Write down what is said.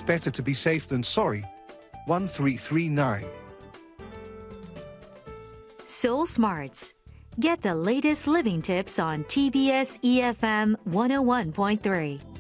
better to be safe than sorry. 1339. Soul Smarts. Get the latest living tips on TBS EFM 101.3.